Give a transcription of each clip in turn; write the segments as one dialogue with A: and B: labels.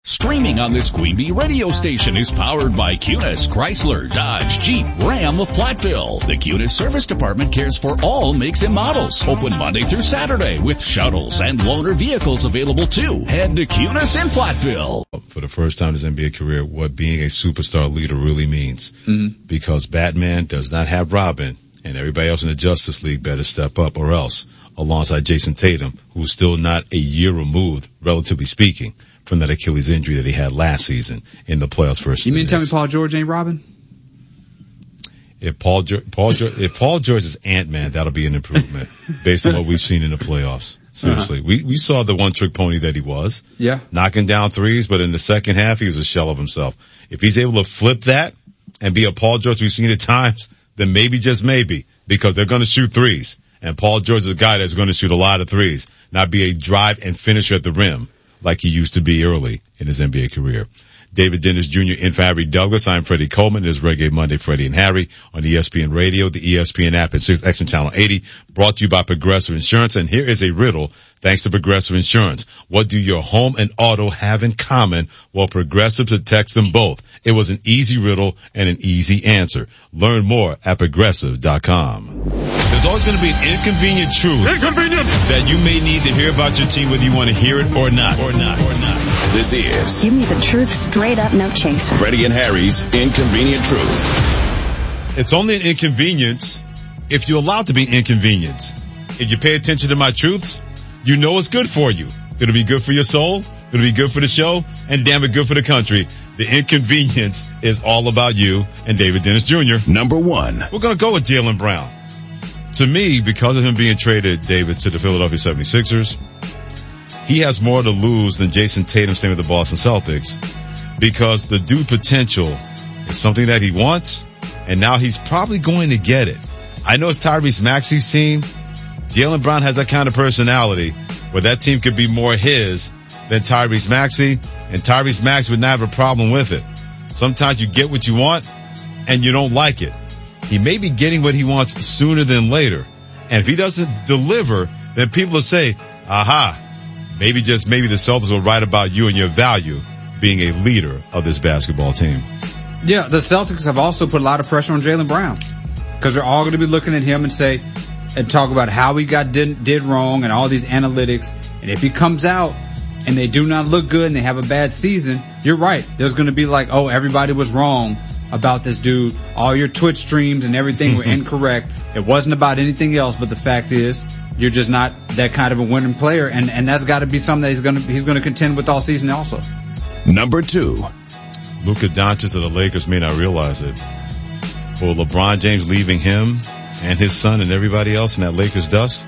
A: Streaming on this Queen Bee radio station is powered by Cunis, Chrysler, Dodge, Jeep, Ram of Platteville. The Cunis Service Department cares for all makes and models. Open Monday through Saturday with shuttles and loaner vehicles available too. Head to Cunis in Platteville.
B: For the first time in his NBA career, what being a superstar leader really means. Because Batman does not have Robin, and everybody else in the Justice League better step up or else, alongside Jason Tatum, who's still not a year removed, relatively speaking, from that Achilles injury that he had last season in the playoffs versus
C: You mean to tell me Paul George ain't Robin?
B: If Paul George is Ant-Man, that'll be an improvement based on what we've seen in the playoffs. Seriously. We saw the one-trick pony that he was.
C: Yeah.
B: Knocking down threes, but in the second half, he was a shell of himself. If he's able to flip that and be a Paul George we've seen at times, then maybe, just maybe, because they're going to shoot threes. And Paul George is a guy that's going to shoot a lot of threes, not be a drive and finisher at the rim like he used to be early in his NBA career. David Dennis Jr. in for Harry Douglas. I'm Freddie Coleman. It is Reggae Monday, Freddie and Harry on ESPN Radio, the ESPN app at 6X Channel 80, brought to you by Progressive Insurance. And here is a riddle thanks to Progressive Insurance. What do your home and auto have in common? Well, Progressive protects them both. It was an easy riddle and an easy answer. Learn more at Progressive.com. There's always going to be an inconvenient truth that you may need to hear about your team, whether you want to hear it or not.
D: This is
E: Give me the truth straight up, no chaser.
D: Freddie and Harry's Inconvenient Truth.
B: It's only an inconvenience if you allow it to be an inconvenience. If you pay attention to my truths, you know it's good for you. It'll be good for your soul. It'll be good for the show, and damn it, good for the country. The inconvenience is all about you and David Dennis Jr.
D: Number one.
B: We're going to go with Jaylen Brown. To me, because of him being traded, David, to the Philadelphia 76ers, he has more to lose than Jason Tatum staying with the Boston Celtics, because the dude potential is something that he wants, and now he's probably going to get it. I know it's Tyrese Maxey's team. Jaylen Brown has that kind of personality where that team could be more his than Tyrese Maxey, and Tyrese Maxey would not have a problem with it. Sometimes you get what you want and you don't like it. He may be getting what he wants sooner than later. And if he doesn't deliver, then people will say, aha, maybe the Celtics will write about you and your value being a leader of this basketball team.
C: Yeah, the Celtics have also put a lot of pressure on Jaylen Brown, because they're all going to be looking at him and talk about how he did wrong and all these analytics. And if he comes out and they do not look good and they have a bad season, you're right. There's going to be like, oh, everybody was wrong about this dude. All your Twitch streams and everything were incorrect. It wasn't about anything else, but the fact is you're just not that kind of a winning player, and that's got to be something that he's going to contend with all season also.
D: Number two.
B: Luka Doncic of the Lakers may not realize it, but LeBron James leaving him and his son and everybody else in that Lakers dust,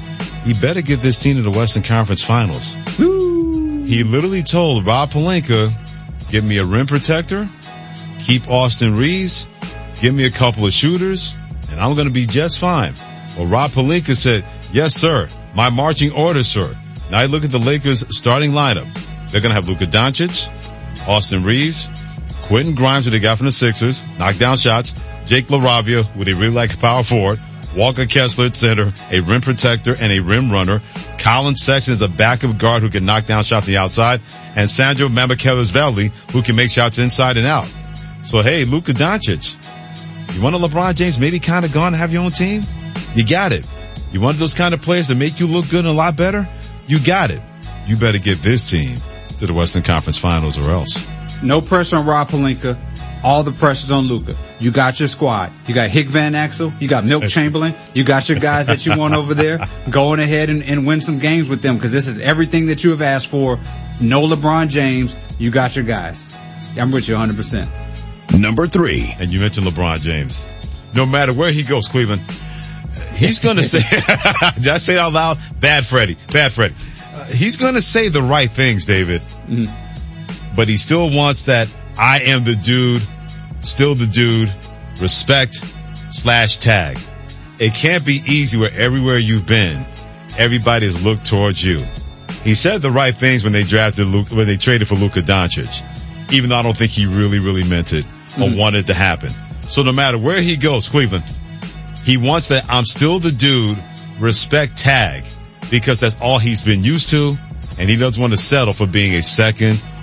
B: he better get this team to the Western Conference Finals.
C: Woo!
B: He literally told Rob Pelinka, give me a rim protector, keep Austin Reeves, give me a couple of shooters, and I'm going to be just fine. Well, Rob Pelinka said, yes, sir, my marching orders, sir. Now you look at the Lakers starting lineup. They're going to have Luka Doncic, Austin Reeves, Quentin Grimes, who they got from the Sixers, knock down shots, Jake LaRavia, who they really like power forward, Walker Kessler at center, a rim protector and a rim runner, Colin Sexton is a backup guard who can knock down shots on the outside, and Sandro Mamukelashvili, who can make shots inside and out. So, hey, Luka Doncic, you want a LeBron James maybe kind of gone to have your own team? You got it. You want those kind of players to make you look good and a lot better? You got it. You better get this team to the Western Conference Finals or else.
C: No pressure on Rob Pelinka. All the pressure's on Luka. You got your squad. You got Hick Van Axel. You got Milt Chamberlain. You got your guys that you want over there. Going ahead and win some games with them, because this is everything that you have asked for. No LeBron James. You got your guys. I'm with you 100%.
D: Number three.
B: And you mentioned LeBron James. No matter where he goes, Cleveland, he's going to say, did I say it out loud? Bad Freddie. He's going to say the right things, David. But he still wants that I am the dude, still the dude, respect/tag. It can't be easy where everywhere you've been, everybody has looked towards you. He said the right things when they traded for Luka Doncic, even though I don't think he really meant it or wanted it to happen. So no matter where he goes, Cleveland, he wants that I'm still the dude, respect tag, because that's all he's been used to, and he doesn't want to settle for being a second